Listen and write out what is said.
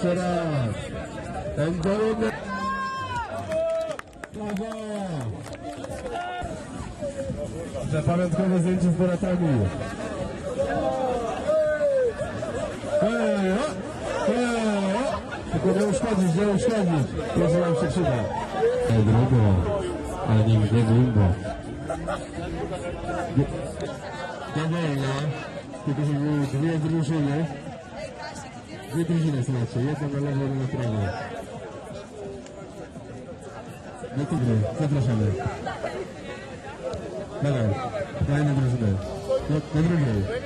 Jeszcze raz. Endorny. Brawo. Zapamiątkowe zdjęcie z bratami. Tylko nie uszkodzić, nie uszkodzić. Proszę nam się przyda. Grubo, ale nie grubo. Nie wolno, tylko że były dwie drużyny. Dwie drużyny znaczy, jedna na lewo, jedna na prawo. No to gry, zapraszamy. Dawaj, na jedną drużynę. Na drugiej.